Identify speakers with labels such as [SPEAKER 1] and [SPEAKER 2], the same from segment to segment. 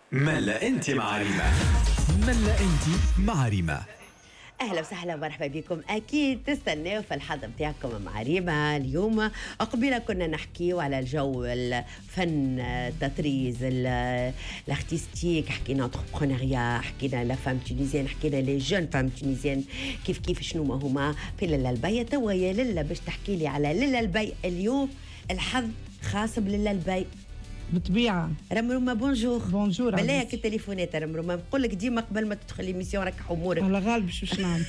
[SPEAKER 1] ملا انت مع ريما. ملا انت مع ريما.
[SPEAKER 2] اهلا وسهلا ومرحبا بكم. اكيد تستناو في الحظ نتاعكم مع ريما. اليوم قبيله كنا نحكيو على الجو الفن، التطريز، الارتستيك، حكينا انتربرونيريا، حكينا لا فام تونيزيان، حكينا لي جون فام تونيزيان كيف شنو ما هما في لالا البي. توا يا لالا باش تحكي لي على لالا البي. اليوم الحظ خاص بلالا البي
[SPEAKER 3] بالطبيعة.
[SPEAKER 2] رمرومة بونجور.
[SPEAKER 3] بونجور.
[SPEAKER 2] بلاك التليفونات رمرومة، نقول لك ديما قبل ما تدخل ليميسيون راك امورك
[SPEAKER 3] على غالب باش نعمل.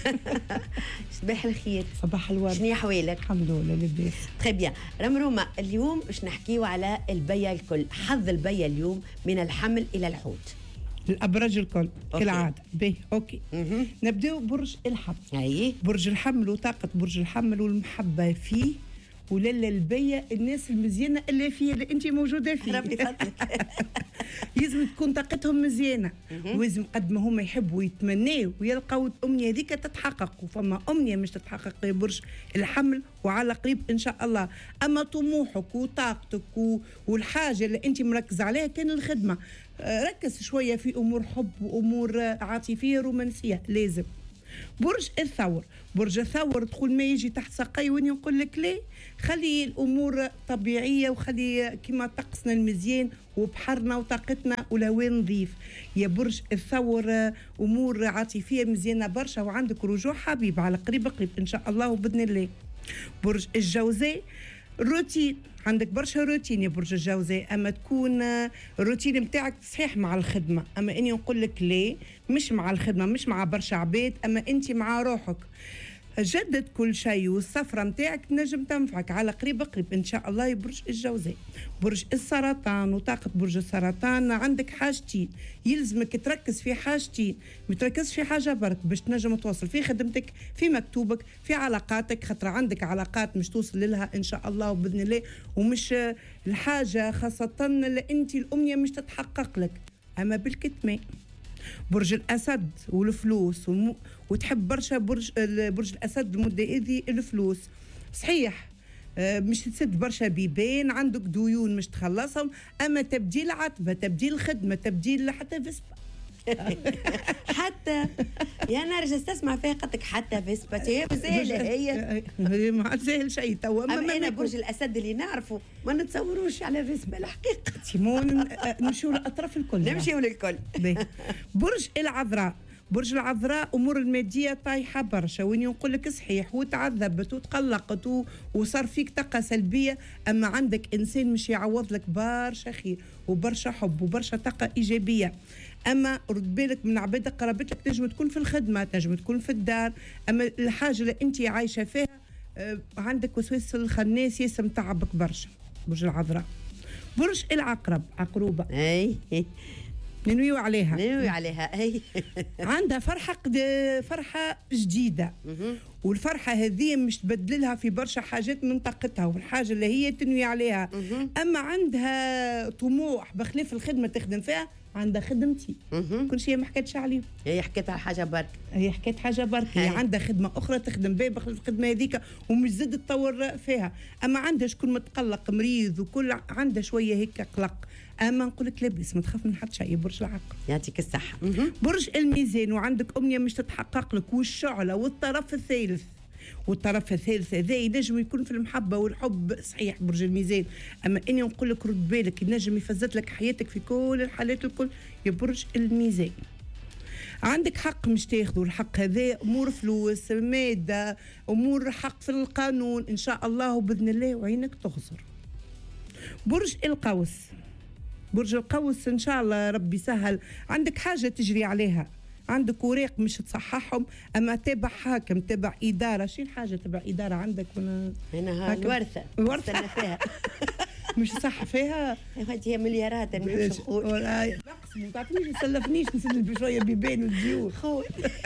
[SPEAKER 2] صباح الخير.
[SPEAKER 3] صباح الورد.
[SPEAKER 2] شنو احوالك؟
[SPEAKER 3] الحمد لله لاباس.
[SPEAKER 2] تري بيان. رمرومة اليوم باش نحكيو على البيا الكل. حظ البيا اليوم من الحمل الى الحوت.
[SPEAKER 3] الابراج الكل كالعاده. باهي اوكي. نبداو برج الحمل.
[SPEAKER 2] اي
[SPEAKER 3] برج الحمل وطاقه برج الحمل والمحبه فيه وللا البيا الناس المزيانه اللي فيه اللي انت موجوده فيه.
[SPEAKER 2] ربي يفضلك.
[SPEAKER 3] لازم تكون طاقتهم مزيانه، ولازم قد ما هم يحبوا يتمناوا ويلقوا الامنيه هذيك تتحقق. وفما امنيه مش تتحقق يا برج الحمل وعلى قريب ان شاء الله. اما طموحك وطاقتك والحاجه اللي انت مركز عليها كان الخدمه. ركز شويه في امور حب وامور عاطفيه رومانسيه لازم. برج الثور. برج الثور تقول ما يجي تحت ساقي وين نقول لك ليه، خلي الامور طبيعيه وخلي كما طقسنا المزيان وبحرنا وطاقتنا والهواء نظيف. يا برج الثور امور عاطفيه مزيانه برشا وعندك رجوع حبيب على قريب ان شاء الله وباذن الله. برج الجوزاء روتين، عندك برشا روتين يا برج الجوزاء، اما تكون الروتين نتاعك صحيح مع الخدمه، اما اني نقول لك ليه، مش مع الخدمه، مش مع برشا عباد، اما انت مع روحك. جدد كل شيء والسفره نتاعك نجم تنفعك على قريب ان شاء الله يا برج الجوزاء. برج السرطان وطاقه برج السرطان عندك حاجتين يلزمك تركز في حاجتين، ما تركزش في حاجه برك باش تنجم توصل في خدمتك، في مكتوبك، في علاقاتك، خاطر عندك علاقات مش توصل لها ان شاء الله وباذن الله، ومش الحاجه خاصه اللي انت الامنيه مش تتحقق لك اما بالكتمان. برج الأسد والفلوس وتحب برشا برج الأسد المدة هذه الفلوس صحيح. مش تسد برشا بيبان، عندك ديون مش تخلصهم، أما تبديل عتبة، تبديل خدمة، تبديل حتى فيسبا.
[SPEAKER 2] حتى يا نرجس تسمع فيها قطك حتى فيسبا هي سهله.
[SPEAKER 3] هي ما سهل شيء توا.
[SPEAKER 2] اما انا برج الاسد اللي نعرفه ما نتصوروش على فيسبا الحقيقه.
[SPEAKER 3] تيمون نمشيو للاطراف الكل.
[SPEAKER 2] نمشيو للكل.
[SPEAKER 3] برج العذراء. برج العذراء امور الماديه طايحه برشا، وين نقول لك صحيح وتعذبت وتقلقت وصار فيك طاقه سلبيه، اما عندك انسان مش يعوض لك برشا خير وبرشا حب وبرشا طاقه ايجابيه. اما رد بالك من عبادك قرابتك، تنجم تكون في الخدمه، تنجم تكون في الدار، اما الحاجه اللي انت عايشه فيها عندك وسواس الخناس ياسم تعبك برشا. برج العذراء. برج العقرب عقروبه.
[SPEAKER 2] اي
[SPEAKER 3] ننويو عليها.
[SPEAKER 2] اي
[SPEAKER 3] عندها فرحة جديدة، والفرحة هذه مش تبدل لها في برشا حاجات من طاقتها والحاجة اللي هي تنوي عليها. أما عندها طموح بخلاف الخدمة تخدم فيها، عندها خدمتي كل شيء ما حكيتش عليه.
[SPEAKER 2] هي حكيت على حاجة برك.
[SPEAKER 3] هي حكيت حاجة برك. هي عندها خدمة أخرى تخدم بها بخلاف الخدمة هذيك ومش زد تطور فيها، أما عندها شكون متقلق مريض وكل عندها شوية هيك قلق، اما نقول لك لاباس ما تخاف من حد شيء. برج العقرب
[SPEAKER 2] يعطيك الصحه.
[SPEAKER 3] برج الميزان وعندك امنيه مش تتحقق لك، والشعله والطرف الثالث. والطرف الثالث هذا ينجم يكون في المحبه والحب صحيح برج الميزان، اما اني نقول لك رد بالك ينجم يفزت لك حياتك في كل الحالات الكل يا برج الميزان. عندك حق مش تاخذوا الحق هذا، امور فلوس ماده امور حق في القانون ان شاء الله وباذن الله وعينك تغزر. برج القوس. برج القوس ان شاء الله ربي سهل، عندك حاجه تجري عليها، عندك اوراق مش تصححهم، اما تابع حاكم تابع اداره. شي الحاجه تبع اداره عندك؟ وانا
[SPEAKER 2] هنا الورثه فيها
[SPEAKER 3] مش صح فيها.
[SPEAKER 2] هي مليارات انا مش نقول
[SPEAKER 3] نقص ما تعطينيش ما تسلفنيش نسد بشويه بيبان وديون
[SPEAKER 2] خويا.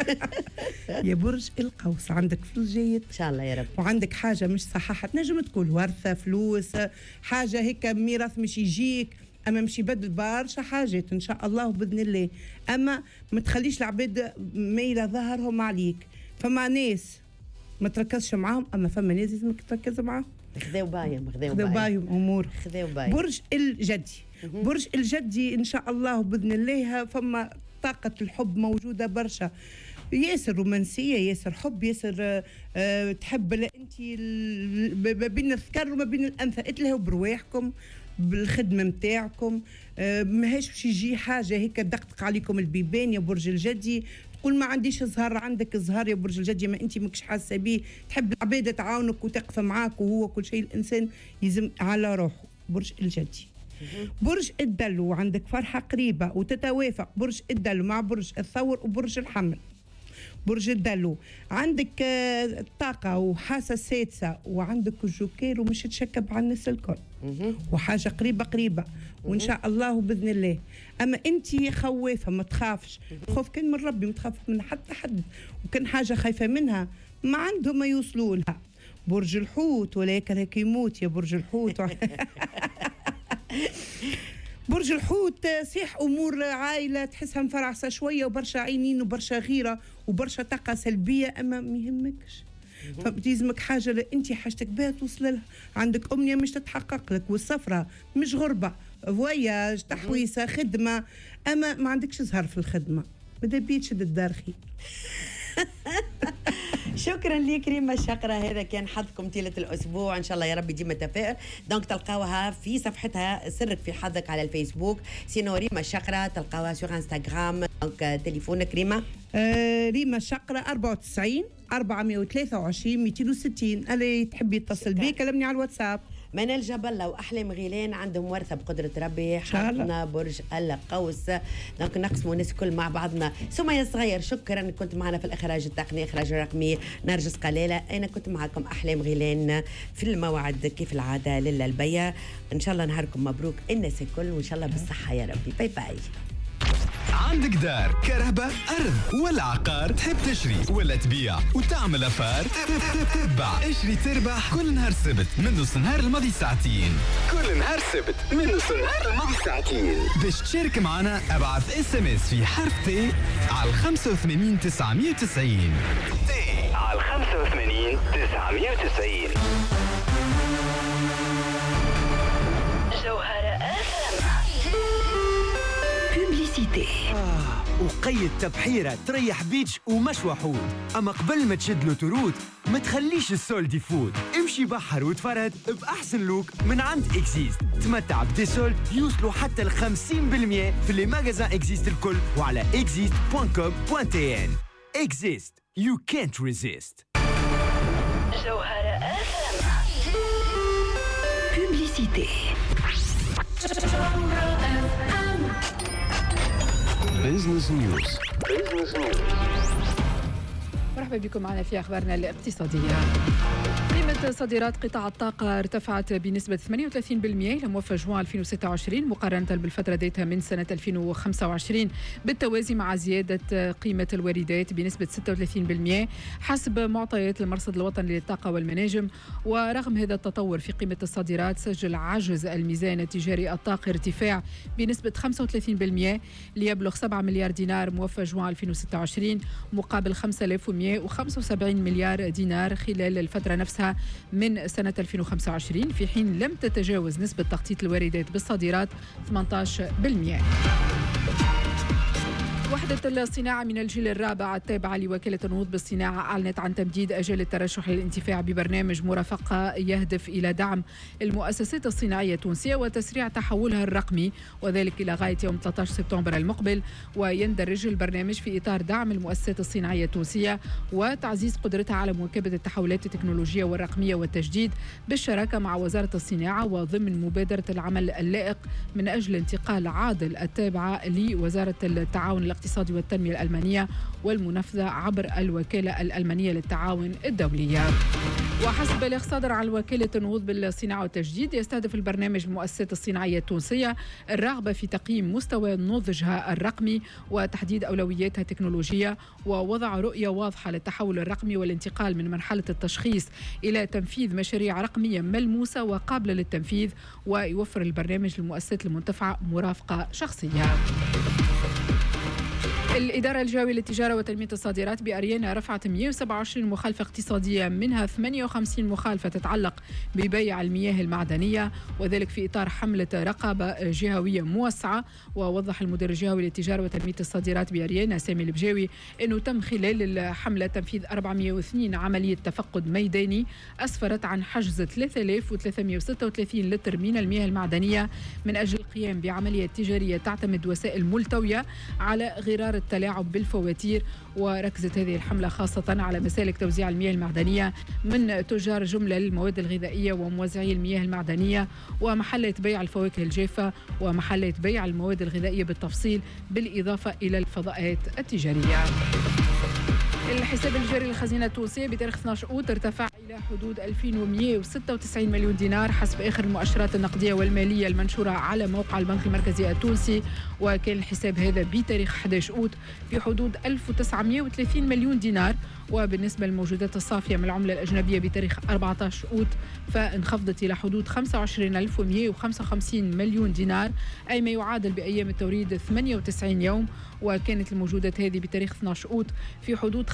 [SPEAKER 3] يا برج القوس عندك فلوس جيد
[SPEAKER 2] ان شاء الله يا رب،
[SPEAKER 3] وعندك حاجه مش صححت، تنجم تكون ورثه فلوس حاجه هيك ميراث مش يجيك، اما مش يبدل برشا حاجات ان شاء الله باذن الله. اما ما تخليش العباد مايله ظهرهم عليك، فما ناس ما تركزش معاهم، اما فما ناس لازمك تركز معاهم.
[SPEAKER 2] خذاو بايم
[SPEAKER 3] امور.
[SPEAKER 2] خذاو بايم.
[SPEAKER 3] برج الجدي. برج الجدي إن شاء الله بإذن الله فما طاقة الحب موجودة برشا، ياسر رومانسية، ياسر حب، ياسر تحب أنت ما بين الذكر وما بين الأنثى، اتلهوا برواحكم بالخدمة متاعكم، ماهيش باش يجي حاجة هيك دقدق عليكم البيبان يا برج الجدي، تقول ما عنديش زهر، عندك زهر يا برج الجدي، ما انت ماكش حاسه بيه، تحب العباده تعاونك وتقف معاك، وهو كل شيء الانسان يزم على روحه. برج الجدي. برج الدلو عندك فرحه قريبه وتتوافق برج الدلو مع برج الثور وبرج الحمل. برج الدلو عندك طاقه وحاسه سادسه، وعندك الجوكير ومش تشكب على الناس الكل، وحاجه قريبه وان شاء الله باذن الله. اما انت خوافه ما تخافش، خوف كان من ربي، ما تخاف من حتى حد، وكان حاجه خايفه منها ما عندهم ما يوصلوا لها. برج الحوت ولكن هيك يموت يا برج الحوت. برج الحوت صحيح امور عائله تحسها مفرعسه شويه وبرشا عينين وبرشا غيره وبرشا طاقه سلبيه، اما ما يهمكش، فبتلزمك حاجه اللي انت حاجتك بها توصل لها، عندك امنيه مش تتحقق لك، والسفره مش غربه، فواياج، تحويسه، خدمه، اما ما عندكش زهر في الخدمه، ماذا بيا تشد الدار خير.
[SPEAKER 2] شكرا لك ريما الشقرة، هذا كان حظكم طيلة الأسبوع، إن شاء الله يا ربي ديما تفائل. دونك تلقاوها في صفحتها سرك في حظك على الفيسبوك، سينو ريما الشقرة تلقاوها سور انستغرام. دونك تليفونك ريما؟
[SPEAKER 3] ريما الشقرة 94 423 260. اللي تحبي يتصل بي كلمني على الواتساب.
[SPEAKER 2] منال جبلة وأحلام غيلان عندهم ورثة بقدرة ربي، حطنا برج القوس. دونك نقسموا الناس كل مع بعضنا. سمية صغير شكرا كنت معنا في الإخراج التقني، إخراج الرقمي نرجس قلالة، أنا كنت معكم أحلام غيلان في الموعد كيف العادة للا البيا. إن شاء الله نهاركم مبروك الناس الكل، وإن شاء الله بالصحة يا ربي. باي باي.
[SPEAKER 1] عندك دار، كهرباء، أرض ولا عقار، تحب تشري ولا تبيع وتعمل أفار؟ تتبع اشري تربح كل نهار سبت من نص نهار الماضي ساعتين. كل نهار سبت من نص نهار الماضي ساعتين. باش تشارك معنا ابعث SMS في حرف تي على 85 990. تي على 85 990.
[SPEAKER 4] وقيد تبحيرة تريح بيتش ومش وحود، أما قبل ما تشد له تروت ما تخليش السولد يفوت، امشي بحر وتفرد بأحسن لوك من عند إكزيست. تمتع بدي سولد يوصلوا حتى 50% في اللي ماغازان إكزيست الكل وعلى exist.com.tn. إكزيست you can't resist.
[SPEAKER 5] جوهرة بوبليسيتي.
[SPEAKER 1] بيزنس نيوز.
[SPEAKER 6] مرحبا بكم معنا في أخبارنا الاقتصادية. قيمة صادرات قطاع الطاقة ارتفعت بنسبة 38% لموفى جوان 2026 مقارنة بالفترة ذاتها من سنة 2025، بالتوازي مع زيادة قيمة الواردات بنسبة 36% حسب معطيات المرصد الوطني للطاقة والمناجم. ورغم هذا التطور في قيمة الصادرات، سجل عجز الميزان التجاري الطاقي ارتفاع بنسبة 35% ليبلغ 7 مليار دينار موفى جوان 2026 مقابل 5175 مليار دينار خلال الفترة نفسها من سنة 2025، في حين لم تتجاوز نسبة تخطيط الواردات بالصادرات 18%. وحدة الصناعة من الجيل الرابع التابعة لوكالة النهوض بالصناعة أعلنت عن تمديد أجال الترشح للانتفاع ببرنامج مرافقة يهدف إلى دعم المؤسسات الصناعية التونسية وتسريع تحولها الرقمي، وذلك إلى غاية يوم 13 سبتمبر المقبل. ويندرج البرنامج في إطار دعم المؤسسات الصناعية التونسية وتعزيز قدرتها على مواكبة التحولات التكنولوجية والرقمية والتجديد بالشراكة مع وزارة الصناعة، وضمن مبادرة العمل اللائق من أجل انتقال عادل التابعة لوزارة التعاون الاقتصادي والتنمية الألمانية والمنفذة عبر الوكالة الألمانية للتعاون الدولية. وحسب بلاغ صادر عن وكالة النهوض بالصناعة والتجديد، يستهدف البرنامج المؤسسات الصناعية التونسية الرغبة في تقييم مستوى نضجها الرقمي وتحديد أولوياتها التكنولوجية، ووضع رؤية واضحة للتحول الرقمي والانتقال من مرحلة التشخيص إلى تنفيذ مشاريع رقمية ملموسة وقابلة للتنفيذ. ويوفر البرنامج للمؤسسات المنتفعة مرافقة شخصية. الإدارة الجوية للتجارة وتنمية الصادرات بأريانا رفعت 127 مخالفة اقتصادية، منها 58 مخالفة تتعلق ببيع المياه المعدنية، وذلك في إطار حملة رقابة جهوية موسعة. ووضح المدير الجهوي للتجارة وتنمية الصادرات بأريانا سامي البجاوي أنه تم خلال الحملة تنفيذ 402 عملية تفقد ميداني أسفرت عن حجز 3336 لتر من المياه المعدنية من أجل القيام بعملية تجارية تعتمد وسائل ملتوية على غرار التلاعب بالفواتير. وركزت هذه الحملة خاصة على مسالك توزيع المياه المعدنية من تجار جملة للمواد الغذائية وموزعي المياه المعدنية ومحلات بيع الفواكه الجافة ومحلات بيع المواد الغذائية بالتفصيل، بالإضافة إلى الفضاءات التجارية. الحساب الجاري للخزينة التونسية بتاريخ 12 أوت ارتفع إلى حدود 2196 مليون دينار حسب آخر المؤشرات النقدية والمالية المنشورة على موقع البنك المركزي التونسي. وكان الحساب هذا بتاريخ 11 أوت في حدود 1930 مليون دينار. وبالنسبة للموجودات الصافية من العملة الأجنبية بتاريخ 14 أوت فانخفضت إلى حدود 25155 مليون دينار، أي ما يعادل بأيام التوريد 98 يوم. وكانت الموجودات هذه بتاريخ 12 أوت في حدود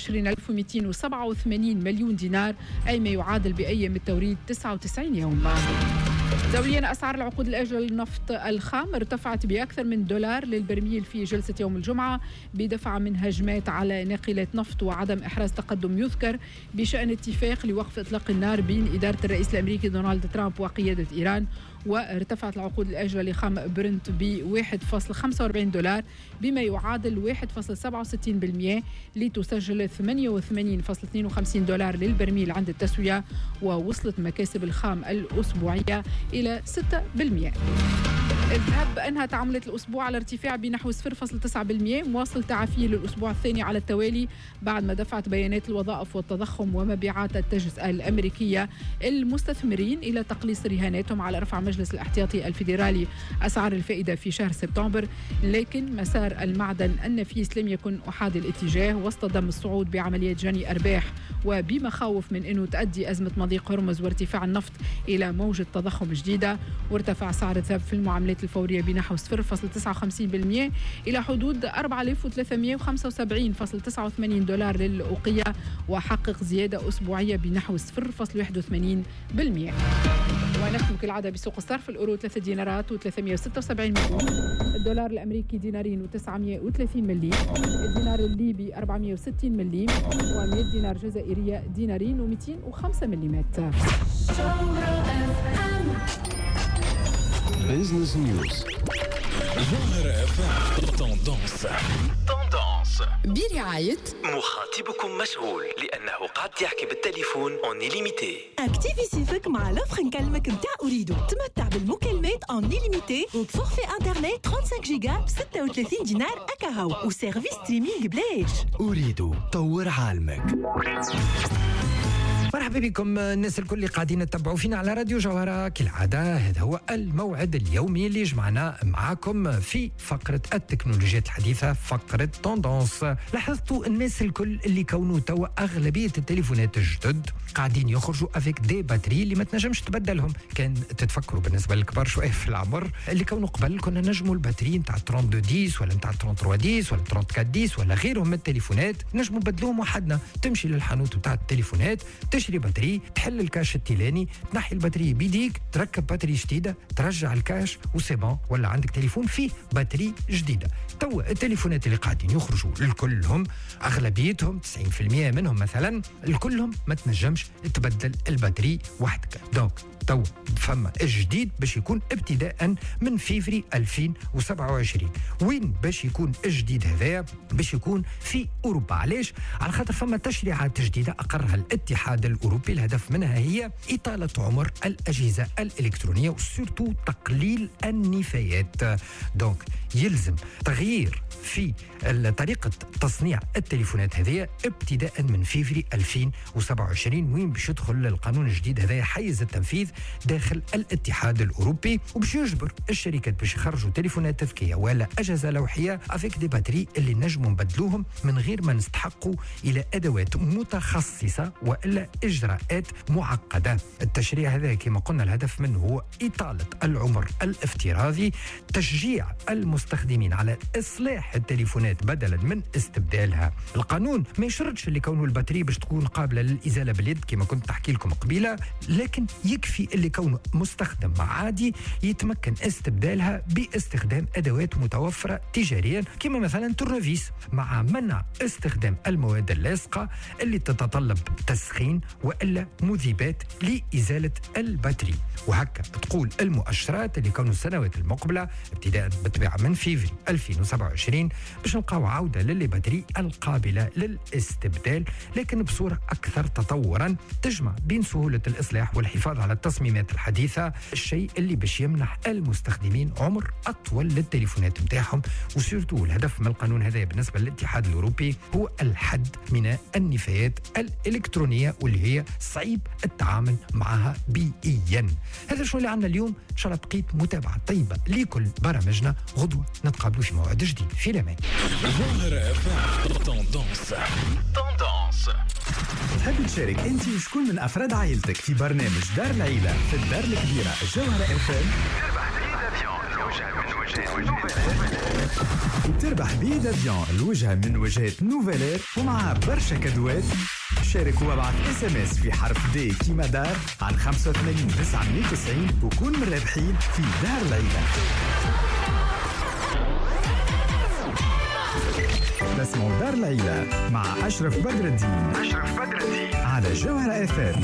[SPEAKER 6] 25287 مليون دينار، أي ما يعادل بأيام التوريد 99 يوم. دوليا أسعار العقود الآجلة للنفط الخام ارتفعت بأكثر من $1 للبرميل في جلسة يوم الجمعة بدفعة من هجمات على ناقلات نفط وعدم إحراز تقدم يذكر بشأن اتفاق لوقف إطلاق النار بين إدارة الرئيس الأمريكي دونالد ترامب وقيادة إيران. وارتفعت العقود الآجلة لخام برنت ب $1.45 بما يعادل 1.67% لتسجل $88.52 للبرميل عند التسوية. ووصلت مكاسب الخام الأسبوعية إلى 6%. الذهب أنهى تعاملات الأسبوع على ارتفاع بنحو 0.9%، مواصل تعافيه للأسبوع الثاني على التوالي بعد ما دفعت بيانات الوظائف والتضخم ومبيعات التجزئة الأمريكية المستثمرين إلى تقليص رهاناتهم على رفع مجلس الاحتياطي الفيدرالي أسعار الفائدة في شهر سبتمبر. لكن مسار المعدن النفيس لم يكن أحادي الاتجاه وسط ضم الصعود بعمليات جني أرباح وبمخاوف من أنه تؤدي أزمة مضيق هرمز وارتفاع النفط إلى موجة تضخم جديدة. وارتفع سعر الذهب في المعاملات الفورية بنحو 0.59% إلى حدود $4375.89 للأوقية، وحقق زيادة أسبوعية بنحو 0.81%. ونختم كالعادة بسوق الصرف. الأورو 3 دينارات و376 مليم، الدولار الأمريكي دينارين و930 مليم، الدينار الليبي 460 مليم، و100 دينار جزائرية دينارين و205 ملم.
[SPEAKER 1] بيزنس نيوز. جوهرة FM. توندونس
[SPEAKER 7] برعاية
[SPEAKER 8] مخاطبكم مشغول لأنه قد يحكي بالتليفون اون ليميتي.
[SPEAKER 7] اكتيفي سيفك مع لوفر نكلمك متاع أريدو. تمتع بالمكالمات اون ليميتي وبفورفي انترنت 35 جيجا ب 36 دينار أكاهو وسيرفيس ستريمينغ بلاش.
[SPEAKER 4] أريدو طور عالمك. مرحبا بكم الناس الكل اللي قاعدين تتبعوا فينا على راديو جوهرة. كالعادة هذا هو الموعد اليومي اللي جمعنا معاكم في فقرة التكنولوجيات الحديثة، فقرة توندونس. لاحظتوا الناس الكل اللي كونوا توا أغلبية التليفونات الجدد قاعدين يخرجوا افيك دي باتري اللي ما تنجمش تبدلهم. كان تتفكروا بالنسبة للكبار شوية في العمر اللي كونوا قبل كنا نجموا الباتري نتاع 3210 ولا نتاع 3310 ولا 3410 ولا غيرهم من التليفونات نجموا بدلوهم وحدنا. تمشي للحانوت بتاع التليفونات تشري باتري، تحل الكاش التيلاني، تنحي الباتري بيديك، تركب باتري جديدة، ترجع الكاش وسيبون ولا عندك تليفون فيه باتري جديدة. توا التليفونات اللي قاعدين يخرجوا الكلهم أغلبيتهم 90% منهم مثلا الكلهم ما تنجمش تبدل الباتري وحدك. دونك تو فما الجديد باش يكون ابتداء من فيفري 2027. وين باش يكون الجديد هذا؟ باش يكون في أوروبا. علاش؟ على خاطر فما تشريعات جديدة أقرها الاتحاد الأوروبي الهدف منها هي إطالة عمر الأجهزة الإلكترونية وسورتو تقليل النفايات. دونك يلزم تغيير في طريقة تصنيع التليفونات هذه ابتداء من فيفري 2027 وين باش يدخل القانون الجديد هذا حيز التنفيذ
[SPEAKER 9] داخل الاتحاد الأوروبي، وباش يجبر الشركات باش يخرجوا تليفونات تذكية ولا أجهزة لوحية افيك دي باتري اللي نجموا نبدلوهم من غير ما نستحقوا إلى أدوات متخصصة وإلا إجراءات معقدة. التشريع هذا كما قلنا الهدف منه هو إطالة العمر الافتراضي، تشجيع المستخدمين على إصلاح التليفونات بدلا من استبدالها. القانون ما يشرطش اللي كونه الباتري باش تكون قابلة للإزالة باليد كما كنت تحكي لكم قبيلة، لكن يكفي اللي كونه مستخدم عادي يتمكن استبدالها باستخدام أدوات متوفرة تجاريا كما مثلا تورنفيس، مع منع استخدام المواد اللاصقة اللي تتطلب تسخين وإلا مذيبات لإزالة الباتري. وهكا تقول المؤشرات اللي كانوا السنوات المقبلة ابتداء بالطبيعة من فيفري 2027 باش نلقاو عودة للباتري القابلة للاستبدال، لكن بصورة أكثر تطورا تجمع بين سهولة الإصلاح والحفاظ على التصميمات الحديثة، الشيء اللي باش يمنح المستخدمين عمر أطول للتليفونات متاعهم. وسيرتو الهدف من القانون هذا بالنسبة للاتحاد الأوروبي هو الحد من النفايات الإلكترونية واللي هي صعيب التعامل معها بيئيا. هذا شو اللي عندنا اليوم، إن شاء الله بقيت متابعة طيبة لكل برامجنا. غدوة نتقابلوا في موعد جديد، في الأمان.
[SPEAKER 1] تحب تشارك انت وشكون من افراد عائلتك في برنامج دار العيلة في الدار الكبيرة الجوهرة FM؟ تربح بيد افيون الوجهة من وجهات نوفيلير ومعها برشا كادوات. شارك وابعث SMS في حرف دي كيما دار على 85 990 وكون من الرابحين في دار العيلة. اسمه دار العيلة مع أشرف بدر الدين على جوهرة FM.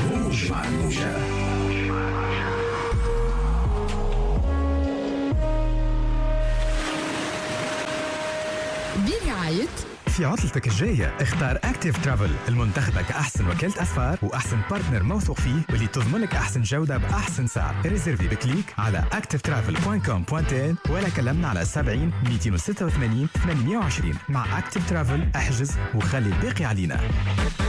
[SPEAKER 6] برعاية
[SPEAKER 1] في عطلتك الجاية اختار أكتيف ترافل المنتخبة كأحسن وكالة أسفار وأحسن بارتنر موثوق فيه واللي تضمن لك أحسن جودة بأحسن سعر. ريزيرفي بكليك على activetravel.com.tn ولا كلمنا على 70 286 820. مع أكتيف ترافل احجز وخلي الباقي علينا.